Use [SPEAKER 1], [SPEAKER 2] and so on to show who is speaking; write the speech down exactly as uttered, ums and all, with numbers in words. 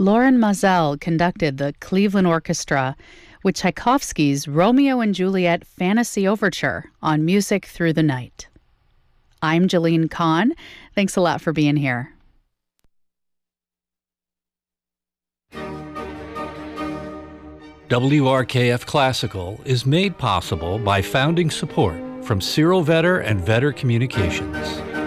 [SPEAKER 1] Lauren Mazel conducted the Cleveland Orchestra with Tchaikovsky's Romeo and Juliet Fantasy Overture on Music Through the Night. I'm Jolene Kahn. Thanks a lot for being here.
[SPEAKER 2] W R K F Classical is made possible by founding support from Cyril Vetter and Vetter Communications.